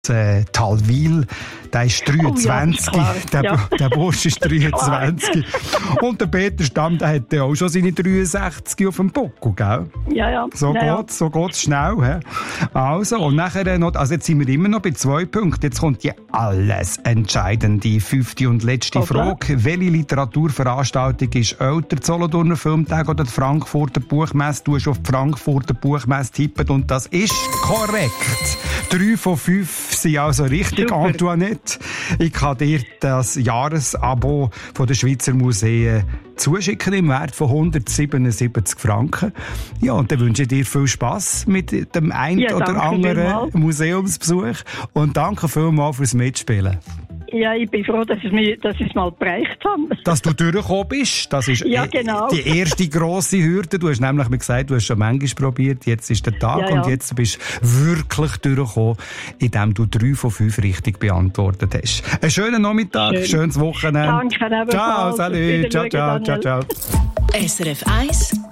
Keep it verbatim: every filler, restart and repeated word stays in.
Äh, Talwil, der ist dreiundzwanzig, Oh ja, der, ja. der Bursch ist dreiundzwanzig. Und der Peter Stamm, der hat ja auch schon seine dreiundsechzig auf dem Buckel, gell? Ja, ja. So ja, geht's, so geht's schnell. He? Also, und nachher noch, also jetzt sind wir immer noch bei zwei Punkten. Jetzt kommt die alles entscheidende fünfte und letzte Okay. Frage. Welche Literaturveranstaltung ist älter, die Solothurner Filmtag oder die Frankfurter Buchmesse? Du hast auf die Frankfurter Buchmesse tippen und das ist korrekt. Drei von fünf sind also richtig, Super. Antoinette. Ich kann dir das Jahresabo von der Schweizer Museen zuschicken im Wert von hundertsiebenundsiebzig Franken. Ja, und dann wünsche ich dir viel Spass mit dem einen Ja, oder danke anderen vielmals. Museumsbesuch. Und danke vielmals fürs Mitspielen. Ja, ich bin froh, dass ich es dass ich's mal bereicht habe. Dass du durchgekommen bist, das ist Ja, eh genau. die erste grosse Hürde. Du hast nämlich mir gesagt, du hast schon manchmal probiert, jetzt ist der Tag Ja, ja. und jetzt bist du wirklich durchgekommen, indem du drei von fünf richtig beantwortet hast. Einen schönen Nachmittag, Schön. schönes Wochenende. Danke, ebenfalls. Ciao, Auf salut, Wiedersehen, ciao, ciao, ciao, Daniel. ciao. S R F eins